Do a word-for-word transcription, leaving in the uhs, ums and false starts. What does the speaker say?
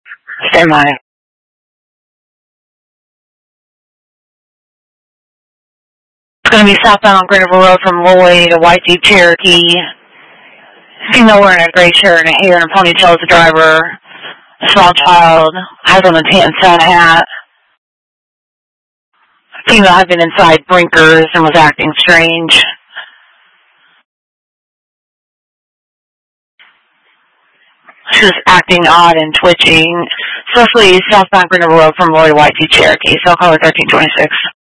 Stand by. It's going to be southbound on Greenville Road from Lloyd, a white Jeep Cherokee. Female wearing a gray shirt and a hair and a ponytail as a driver. A small child has on a tan Santa hat. Female had been inside Brinkers and was acting strange. She was acting odd and twitching. Especially southbound Greenville Road from Lloyd, white Jeep Cherokee. So I'll call her thirteen twenty-six.